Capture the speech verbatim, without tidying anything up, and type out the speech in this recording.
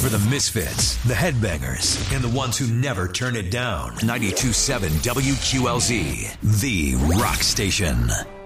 for the misfits, the headbangers, and the ones who never turn it down. ninety-two point seven W Q L Z, the rock station.